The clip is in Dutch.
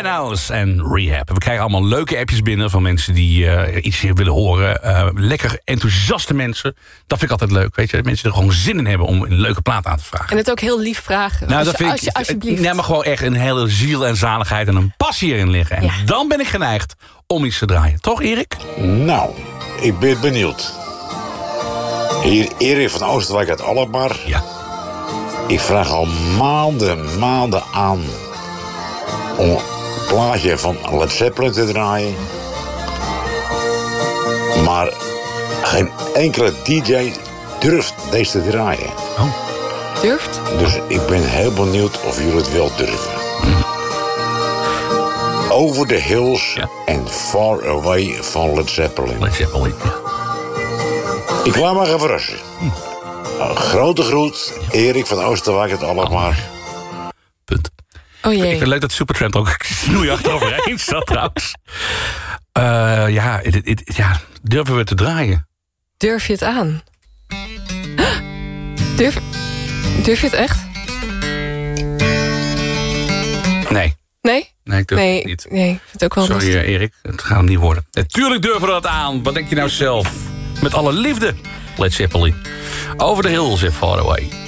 Winehouse en Rehab. We krijgen allemaal leuke appjes binnen van mensen die iets willen horen. Lekker enthousiaste mensen. Dat vind ik altijd leuk, weet je. Mensen die er gewoon zin in hebben om een leuke plaat aan te vragen. En het ook heel lief vragen. Nou, Alsjeblieft. Nee, maar gewoon echt een hele ziel en zaligheid en een passie erin liggen. En dan ben ik geneigd om iets te draaien. Toch, Erik? Nou, ik ben benieuwd. Hier Erik van Oosterwijk uit Alkmaar. Ja. Ik vraag al maanden aan om een plaatje van Led Zeppelin te draaien. Maar geen enkele DJ durft deze te draaien. Oh. Durft? Dus ik ben heel benieuwd of jullie het wel durven. Over the Hills and Far Away van Led Zeppelin. Led Zeppelin, ja. Ik laat me gaan verrassen. Een grote groet, Erik van Oosterwijk uit Alkmaar. Punt. Oh jee. Ik vind het leuk dat Supertramp ook snoeiachter overheen staat trouwens. Durven we te draaien? Durf je het aan? Durf je het echt? Nee. Nee? Nee, ik durf het niet. Nee, ik vind het ook wel Sorry lastig. Erik, het gaat hem niet worden. Natuurlijk durven we dat aan. Wat denk je nou zelf? Met alle liefde. Led Zeppelin. Over the Hills and Far Away.